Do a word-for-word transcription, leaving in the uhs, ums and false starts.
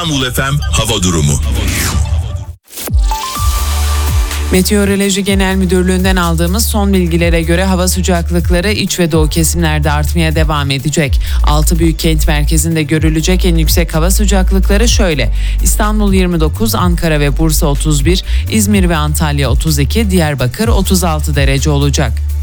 İstanbul F M hava durumu. Meteoroloji Genel Müdürlüğü'nden aldığımız son bilgilere göre hava sıcaklıkları iç ve doğu kesimlerde artmaya devam edecek. Altı büyük kent merkezinde görülecek en yüksek hava sıcaklıkları şöyle: İstanbul yirmi dokuz, Ankara ve Bursa otuz bir, İzmir ve Antalya otuz iki, Diyarbakır otuz altı derece olacak.